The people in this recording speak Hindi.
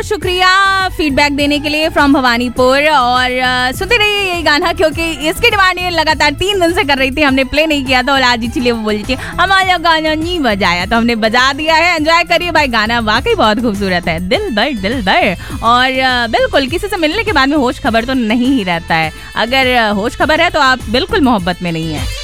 बहुत शुक्रिया फीडबैक देने के लिए फ्रॉम भवानीपुर। और सुनते रहिए ये गाना, क्योंकि इसकी डिमांड ये लगातार 3 दिन से कर रही थी, हमने प्ले नहीं किया था और आज इसलिए वो बोली थी हमारा गाना नहीं बजाया, तो हमने बजा दिया है। एंजॉय करिए भाई, गाना वाकई बहुत खूबसूरत है, दिल भर। और बिल्कुल किसी से मिलने के बाद में होश खबर तो नहीं ही रहता है, अगर होश खबर है तो आप बिल्कुल मोहब्बत में नहीं है।